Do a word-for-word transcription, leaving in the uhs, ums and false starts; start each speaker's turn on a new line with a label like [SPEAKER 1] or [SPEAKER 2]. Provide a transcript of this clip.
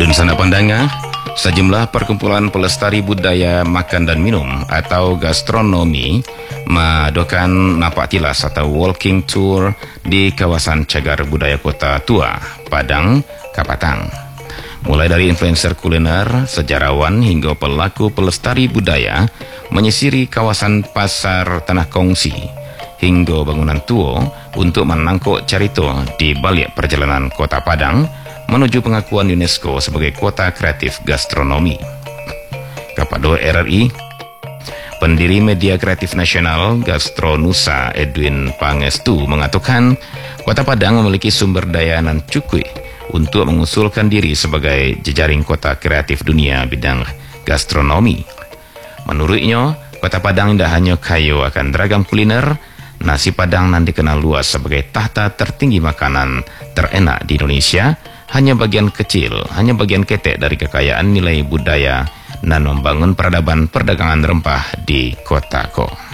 [SPEAKER 1] Dan sana pandanga, sejumlah perkumpulan pelestari budaya makan dan minum atau gastronomi mengadakan napak tilas atau walking tour di kawasan cagar budaya Kota Tua, Padang, Kapatang. Mulai dari influencer kuliner, sejarawan hingga pelaku pelestari budaya menyisiri kawasan pasar Tanah Kongsi hingga bangunan tua untuk menangkuk carito di balik perjalanan Kota Padang menuju pengakuan UNESCO sebagai Kota Kreatif Gastronomi. Kepada R R I, pendiri Media Kreatif Nasional Gastronusa Edwin Pangestu mengatakan Kota Padang memiliki sumber daya nan cukup untuk mengusulkan diri sebagai jejaring kota kreatif dunia bidang gastronomi. Menurutnya, Kota Padang tidak hanya kaya akan beragam kuliner, nasi Padang nan dikenal luas sebagai tahta tertinggi makanan terenak di Indonesia, hanya bagian kecil, hanya bagian ketek dari kekayaan nilai budaya dan membangun peradaban perdagangan rempah di kota ko.